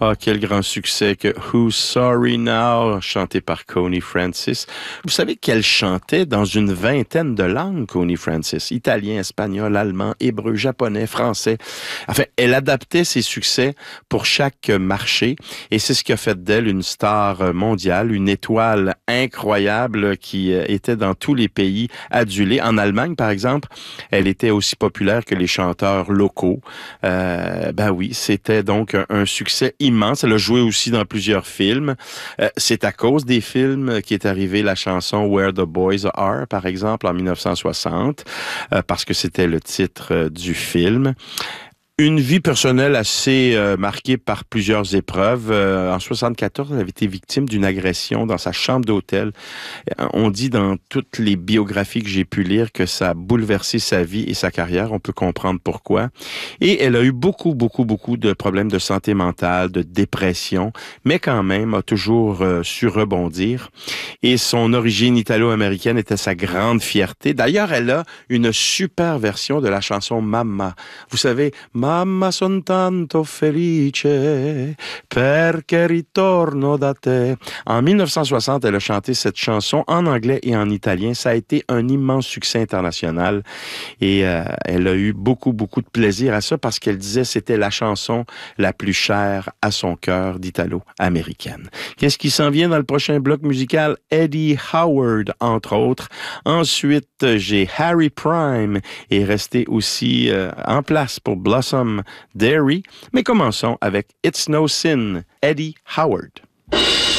Ah, quel grand succès que Who's Sorry Now, chanté par Connie Francis. Vous savez qu'elle chantait dans une vingtaine de langues, Connie Francis. Italien, espagnol, allemand, hébreu, japonais, français. Enfin, elle adaptait ses succès pour chaque marché et c'est ce qui a fait d'elle une star mondiale, une étoile incroyable qui était dans tous les pays adulée. En Allemagne, par exemple, elle était aussi populaire que les chanteurs locaux. Ben oui, c'était donc un succès immense. Elle a joué aussi dans plusieurs films. C'est à cause des films qu'est arrivée la chanson Where the Boys Are, par exemple, en 1960, parce que c'était le titre du film. Une vie personnelle assez marquée par plusieurs épreuves. En 74, elle avait été victime d'une agression dans sa chambre d'hôtel. On dit dans toutes les biographies que j'ai pu lire que ça a bouleversé sa vie et sa carrière. On peut comprendre pourquoi. Et elle a eu beaucoup de problèmes de santé mentale, de dépression, mais quand même a toujours su rebondir. Et son origine italo-américaine était sa grande fierté. D'ailleurs, elle a une super version de la chanson Mamma. Vous savez, Mamma son tanto felice perché ritorno da te. En 1960, elle a chanté cette chanson en anglais et en italien. Ça a été un immense succès international et elle a eu beaucoup de plaisir à ça parce qu'elle disait que c'était la chanson la plus chère à son cœur d'italo-américaine. Qu'est-ce qui s'en vient dans le prochain bloc musical? Eddie Howard, entre autres. Ensuite, j'ai Harry Prime et resté aussi en place pour Blossom Dairy. Mais commençons avec It's No Sin, Eddie Howard.